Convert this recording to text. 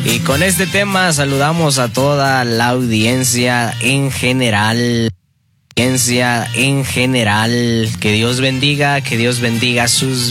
Y con este tema saludamos a toda la audiencia en general. Que Dios bendiga sus